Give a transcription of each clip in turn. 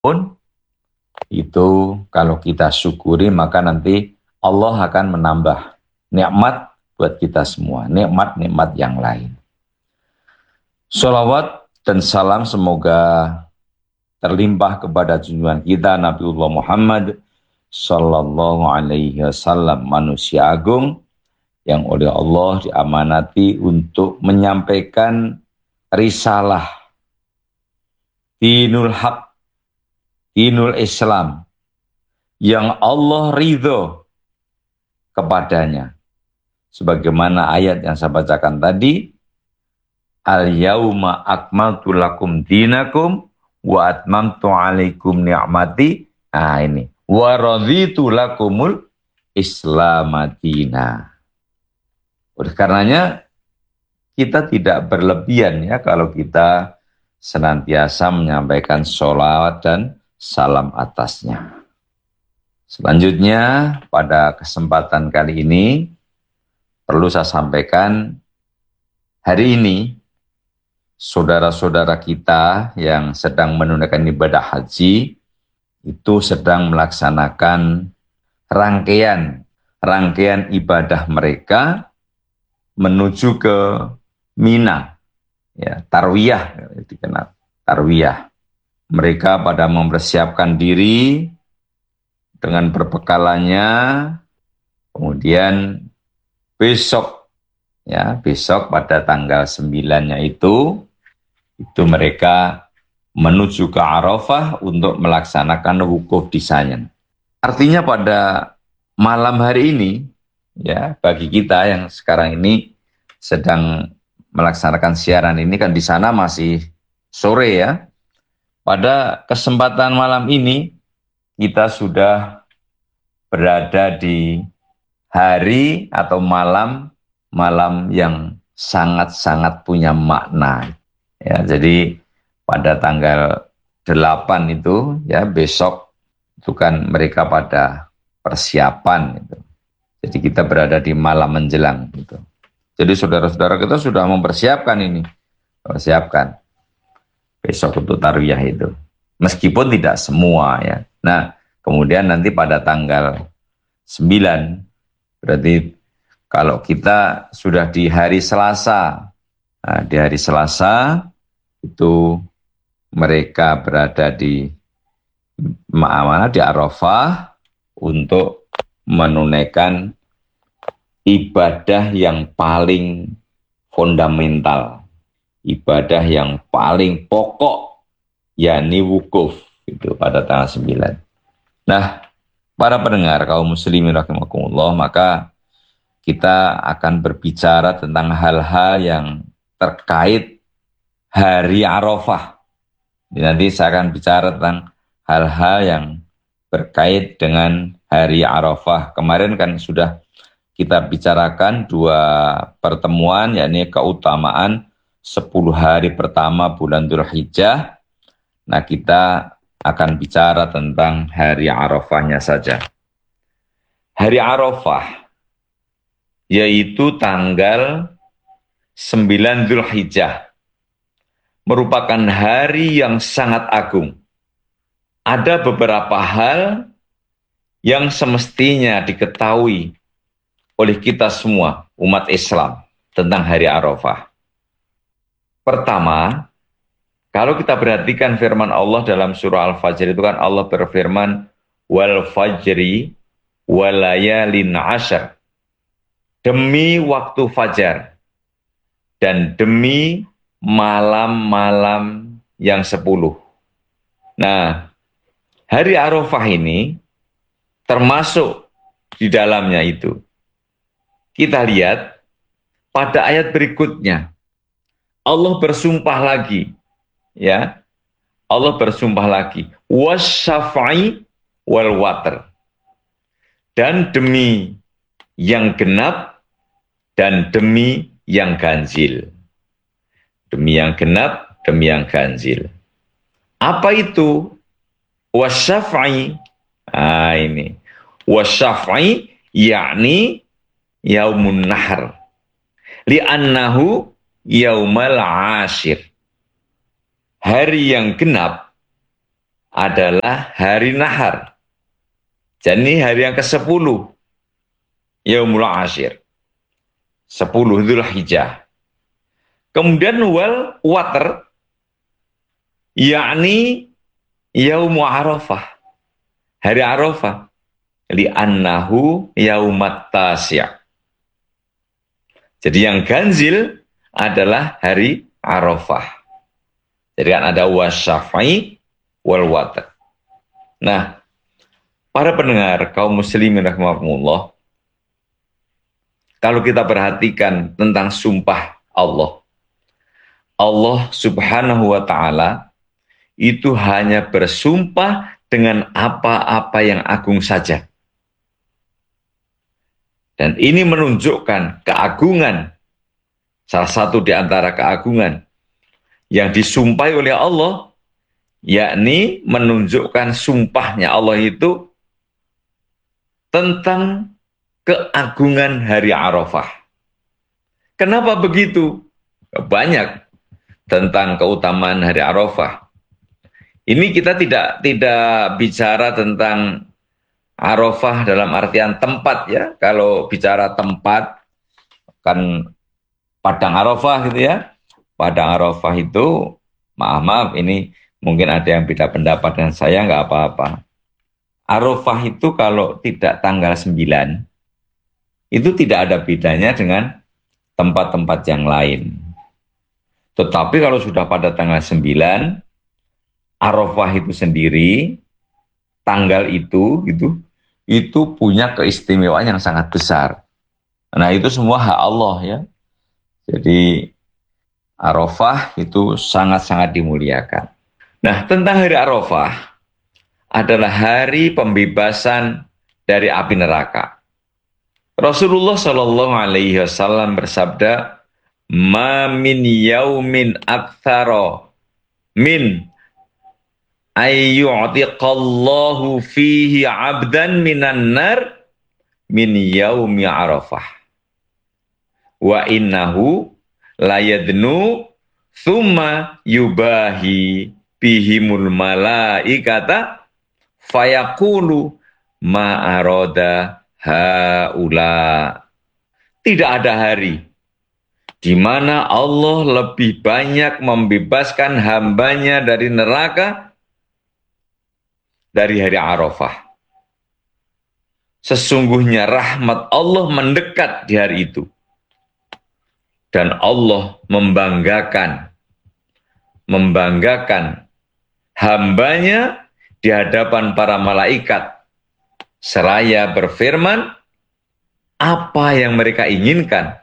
pun itu kalau kita syukuri maka nanti Allah akan menambah nikmat buat kita semua, nikmat-nikmat yang lain. Sholawat dan salam semoga terlimpah kepada junjungan kita Nabiullah Muhammad Sallallahu Alaihi Wasallam, manusia agung yang oleh Allah diamanati untuk menyampaikan risalah dinul haq, dinul Islam yang Allah ridho kepadanya. Sebagaimana ayat yang saya bacakan tadi, al-yauma akmaltu lakum dinakum wa atmamtu alaikum ni'mati. Nah ini, wa raditu lakumul islamadina. Oleh karenanya kita tidak berlebihan ya kalau kita senantiasa menyampaikan sholawat dan salam atasnya. Selanjutnya pada kesempatan kali ini perlu saya sampaikan, hari ini saudara-saudara kita yang sedang menunaikan ibadah haji itu sedang melaksanakan rangkaian ibadah mereka menuju ke Mina, ya, tarwiyah dikenal, tarwiyah. Mereka pada mempersiapkan diri dengan perbekalannya, kemudian besok pada tanggal 9-nya itu mereka menuju ke Arafah untuk melaksanakan wukuf di sana. Artinya pada malam hari ini, ya, bagi kita yang sekarang ini sedang melaksanakan siaran ini kan di sana masih sore ya. Pada kesempatan malam ini kita sudah berada di hari atau malam yang sangat-sangat punya makna. Ya, jadi pada tanggal 8 itu ya besok itu kan mereka pada persiapan gitu. Jadi kita berada di malam menjelang gitu. Jadi saudara-saudara kita sudah mempersiapkan ini. Persiapkan besok untuk tarwiyah itu. Meskipun tidak semua ya. Nah, kemudian nanti pada tanggal 9 berarti kalau kita sudah di hari Selasa. Nah, di hari Selasa itu mereka berada di Arafah untuk menunaikan ibadah yang paling fundamental, ibadah yang paling pokok, yakni wukuf itu pada tanggal 9. Nah, para pendengar kaum muslimin rahimakumullah, maka kita akan berbicara tentang hal-hal yang terkait hari Arafah. Nanti saya akan bicara tentang hal-hal yang berkait dengan hari Arafah. Kemarin kan sudah kita bicarakan 2 pertemuan, yakni keutamaan 10 hari pertama bulan Dzulhijjah. Nah, kita akan bicara tentang hari Arafahnya saja. Hari Arafah yaitu tanggal 9 Dzulhijjah merupakan hari yang sangat agung. Ada beberapa hal yang semestinya diketahui oleh kita semua, umat Islam, tentang hari Arafah. Pertama, kalau kita perhatikan firman Allah dalam surah Al-Fajr itu kan Allah berfirman, wal fajri walayalin ashar. Demi waktu fajar dan demi malam-malam yang 10. Nah, hari Arafah ini termasuk di dalamnya itu. Kita lihat pada ayat berikutnya. Allah bersumpah lagi. Ya. Allah bersumpah lagi. Wasyafa'i wal watr. Dan demi yang genap dan demi yang ganjil. Demi yang genap, demi yang ganjil. Apa itu? Wasyafa'i. Nah ini. Wasyafa'i yakni yaumun nahar. Li'annahu yaumal ashir. Hari yang genap adalah hari nahar. Jadi hari yang ke-10, Yaumul Ashir. 10 Dzulhijjah. Kemudian wal water, yakni Yaumu Arafah. Hari Arafah. Li'annahu yaumat tasya'. Jadi yang ganjil adalah hari Arafah. Jadi kan ada wasyafa'i wal watar. Nah, para pendengar kaum muslimin rahimakumullah, kalau kita perhatikan tentang sumpah Allah, Allah Subhanahu wa taala itu hanya bersumpah dengan apa-apa yang agung saja. Dan ini menunjukkan keagungan, salah satu di antara keagungan yang disumpahi oleh Allah, yakni menunjukkan sumpahnya Allah itu tentang keagungan hari Arafah. Kenapa begitu? Banyak tentang keutamaan hari Arafah. Ini kita tidak bicara tentang Arafah dalam artian tempat ya. Kalau bicara tempat kan Padang Arafah gitu ya. Padang Arafah itu maaf ini mungkin ada yang beda pendapat dengan saya, nggak apa-apa. Arafah itu kalau tidak tanggal 9 itu tidak ada bedanya dengan tempat-tempat yang lain. Tetapi kalau sudah pada tanggal 9, Arafah itu sendiri, tanggal itu punya keistimewaan yang sangat besar. Nah itu semua hak Allah ya. Jadi Arafah itu sangat-sangat dimuliakan. Nah tentang hari Arafah adalah hari pembebasan dari api neraka. Rasulullah Shallallahu Alaihi Wasallam bersabda, "Ma min yaumin aktsara min ayyu'tiqallahu fihi 'abdan minan nar min yaumi Arafah. Wa innahu layadnu thumma yubahi bihimul malaikata fayaqulu ma arada haula." Tidak ada hari di mana Allah lebih banyak membebaskan hambanya dari neraka dari hari Arafah. Sesungguhnya rahmat Allah mendekat di hari itu. Dan Allah membanggakan hambanya di hadapan para malaikat. Seraya berfirman, apa yang mereka inginkan,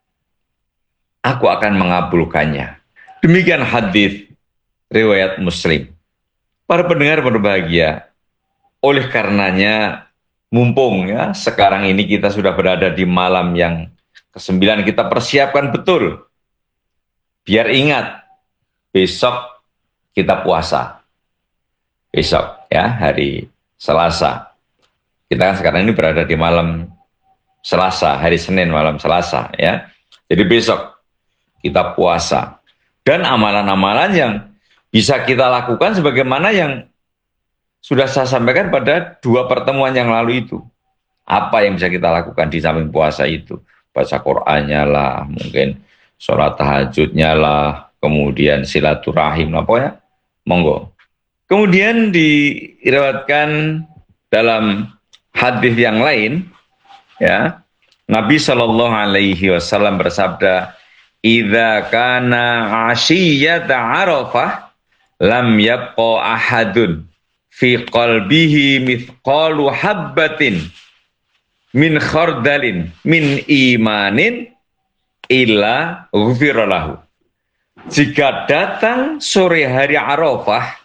aku akan mengabulkannya. Demikian hadis riwayat Muslim. Para pendengar berbahagia, oleh karenanya mumpung ya sekarang ini kita sudah berada di malam yang ke-9, kita persiapkan betul. Biar ingat, besok kita puasa. Besok ya, hari Selasa. Kita kan sekarang ini berada di malam Selasa, hari Senin malam Selasa ya. Jadi besok kita puasa. Dan amalan-amalan yang bisa kita lakukan sebagaimana yang sudah saya sampaikan pada 2 pertemuan yang lalu itu. Apa yang bisa kita lakukan di samping puasa itu? Baca Qur'annya lah, mungkin sholat tahajudnya lah, kemudian silaturahim, pokoknya monggo. Kemudian diriwayatkan dalam hadis yang lain, ya, Nabi Shallallahu Alaihi Wasallam bersabda, "Idza kana ashiyata Arafah, lam yabqa ahadun fi qalbihi mithqalu habbatin min khardalin min imanin illa ghufira lahu." Jika datang sore hari Arafah,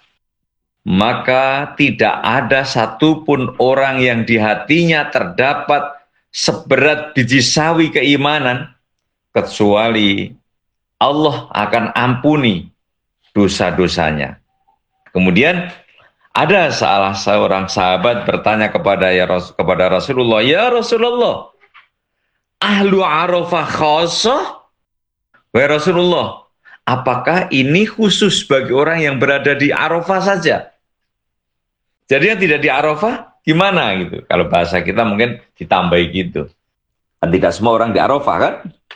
maka tidak ada satupun orang yang di hatinya terdapat seberat biji sawi keimanan, kecuali Allah akan ampuni dosa-dosanya. Kemudian ada salah seorang sahabat bertanya kepada Rasulullah, "Ya Rasulullah, ahlu Arafah khassah?" Wahai Rasulullah, apakah ini khusus bagi orang yang berada di Arafah saja? Jadi yang tidak di Arafah gimana gitu? Kalau bahasa kita mungkin ditambahi gitu. Kan tidak semua orang di Arafah kan?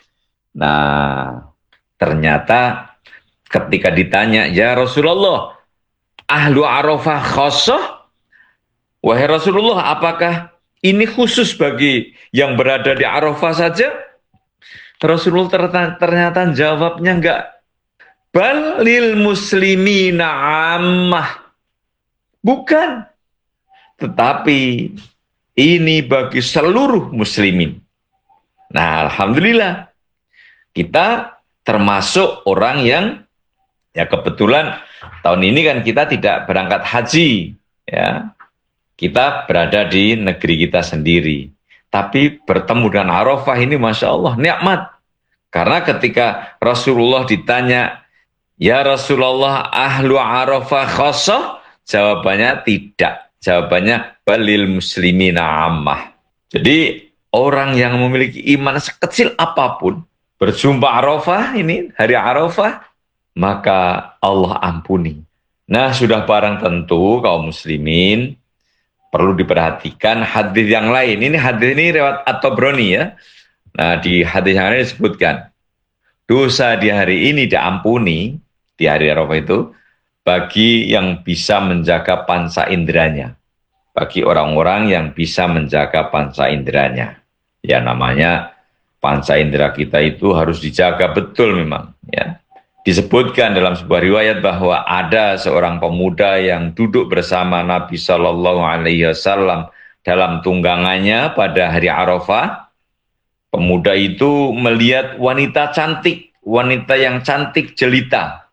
Nah, ternyata ketika ditanya, ya Rasulullah, ahlu Arafah khosoh? Wahai Rasulullah, apakah ini khusus bagi yang berada di Arafah saja? Rasulullah ternyata jawabnya enggak. Balil muslimina ammah. Bukan. Tetapi ini bagi seluruh muslimin. Nah, alhamdulillah kita termasuk orang yang ya kebetulan tahun ini kan kita tidak berangkat haji, ya. Kita berada di negeri kita sendiri. Tapi bertemu dengan Arafah ini Masya Allah nikmat. Karena ketika Rasulullah ditanya, ya Rasulullah ahlu Arafah khosoh? Jawabannya tidak. Jawabannya balil muslimina ammah. Jadi orang yang memiliki iman sekecil apapun, berjumpa Arafah ini, hari Arafah, maka Allah ampuni. Nah, sudah barang tentu kaum muslimin perlu diperhatikan hadis yang lain. Ini hadis ini lewat At-Tabrani ya. Nah, di hadis yang lain disebutkan dosa di hari ini diampuni di hari Arafah itu bagi yang bisa menjaga panca inderanya. Bagi orang-orang yang bisa menjaga panca inderanya. Ya namanya panca indera kita itu harus dijaga betul memang ya. Disebutkan dalam sebuah riwayat bahwa ada seorang pemuda yang duduk bersama Nabi Shallallahu Alaihi Wasallam dalam tunggangannya pada hari Arafah. Pemuda itu melihat wanita cantik, wanita yang cantik jelita.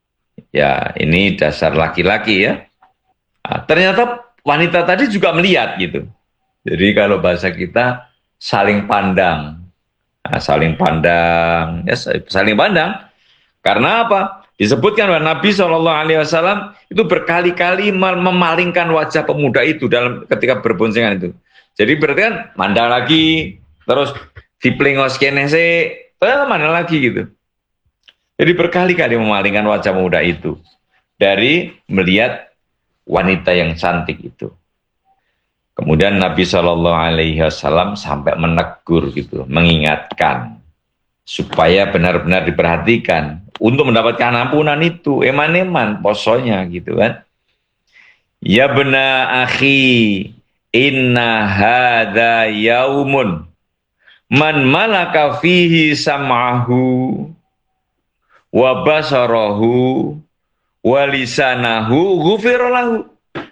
Ya, ini dasar laki-laki ya. Nah, ternyata wanita tadi juga melihat gitu. Jadi kalau bahasa kita saling pandang. Nah, saling pandang, ya saling pandang. Karena apa? Disebutkan bahwa Nabi Shallallahu Alaihi Wasallam itu berkali-kali memalingkan wajah pemuda itu dalam ketika berboncengan itu. Jadi berarti kan mandang lagi, terus diplengos kene ternyata mandang lagi gitu. Jadi berkali-kali memalingkan wajah pemuda itu dari melihat wanita yang cantik itu. Kemudian Nabi Shallallahu Alaihi Wasallam sampai menegur gitu, mengingatkan supaya benar-benar diperhatikan untuk mendapatkan ampunan itu, eman-eman posonya gitu kan. Ya bena akhi, inna hadza yaumun man malaka fihi sam'ahu wa basarahu wa lisanahu ghufira lahu.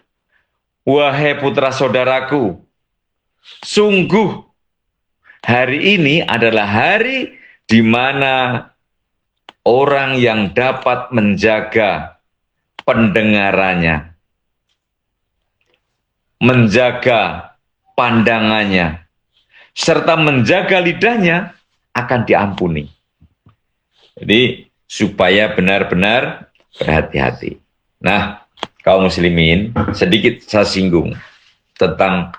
Wahai putra saudaraku, sungguh hari ini adalah hari di mana orang yang dapat menjaga pendengarannya, menjaga pandangannya, serta menjaga lidahnya akan diampuni. Jadi supaya benar-benar berhati-hati. Nah, kaum muslimin, sedikit saya singgung tentang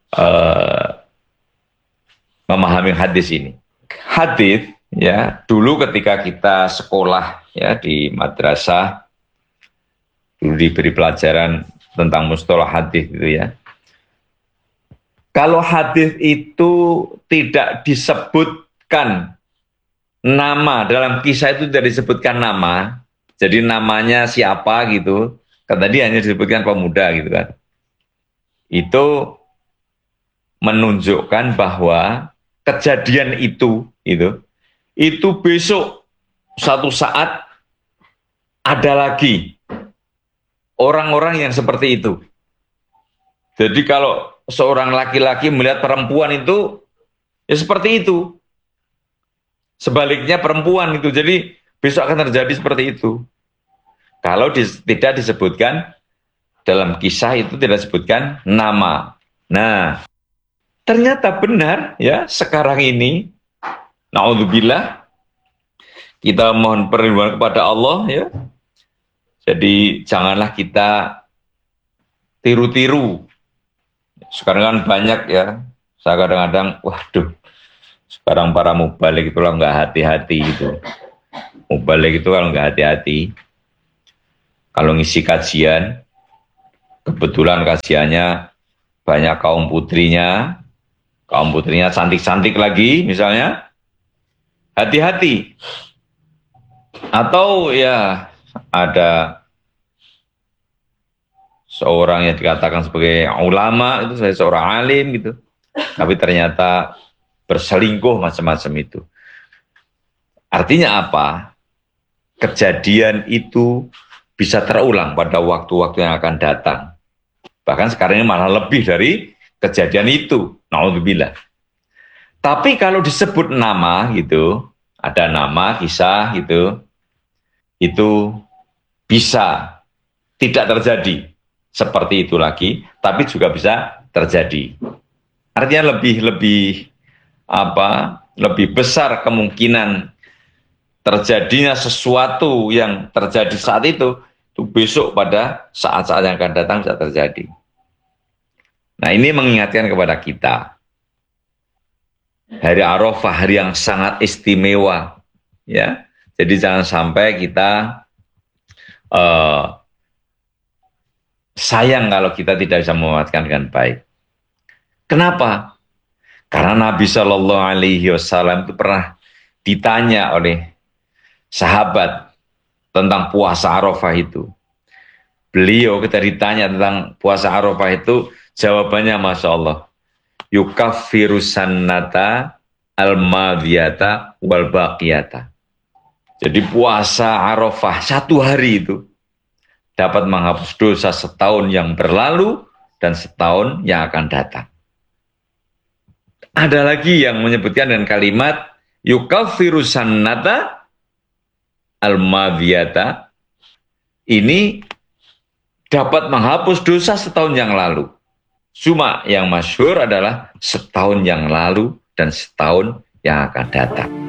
memahami hadis ini. Hadis ya, dulu ketika kita sekolah ya di madrasah, dulu diberi pelajaran tentang mustalah hadis itu ya. Kalau hadis itu tidak disebutkan nama, dalam kisah itu tidak disebutkan nama, jadi namanya siapa gitu, kan tadi hanya disebutkan pemuda gitu kan. Itu menunjukkan bahwa kejadian itu besok satu saat ada lagi orang-orang yang seperti itu. Jadi kalau seorang laki-laki melihat perempuan itu ya seperti itu. Sebaliknya perempuan itu, jadi besok akan terjadi seperti itu. Kalau tidak disebutkan dalam kisah itu tidak disebutkan nama. Nah, ternyata benar ya sekarang ini, naudzubillah, kita mohon perlindungan kepada Allah ya. Jadi janganlah kita tiru-tiru. Sekarang kan banyak ya, saya kadang-kadang, waduh, sekarang para mubalik itulah nggak hati-hati gitu. Mubalik itu kalau nggak hati-hati, kalau ngisi kajian, kebetulan kasihannya banyak kaum putrinya cantik-cantik lagi misalnya, hati-hati. Atau ya ada seorang yang dikatakan sebagai ulama, itu saya seorang alim gitu, tapi ternyata berselingkuh macam-macam itu. Artinya apa? Kejadian itu bisa terulang pada waktu-waktu yang akan datang. Bahkan sekarang ini malah lebih dari kejadian itu. Naudzubillah. Tapi kalau disebut nama gitu, ada nama, kisah gitu, itu bisa tidak terjadi seperti itu lagi, tapi juga bisa terjadi. Artinya lebih besar kemungkinan terjadinya sesuatu yang terjadi saat itu besok pada saat-saat yang akan datang bisa terjadi. Nah, ini mengingatkan kepada kita, hari Arafah, hari yang sangat istimewa, ya. Jadi jangan sampai kita sayang kalau kita tidak bisa memanfaatkan dengan baik. Kenapa? Karena Nabi Shallallahu Alaihi Wasallam itu pernah ditanya oleh sahabat tentang puasa Arafah itu. Beliau kita ditanya tentang puasa Arafah itu, jawabannya Masya Allah, yukaffiru sannata al-madiyata wal baqiyata. Jadi puasa Arafah satu hari itu dapat menghapus dosa setahun yang berlalu dan setahun yang akan datang. Ada lagi yang menyebutkan dengan kalimat yukaffiru sannata al-madiyata, ini dapat menghapus dosa setahun yang lalu. Cuma yang masyhur adalah setahun yang lalu dan setahun yang akan datang.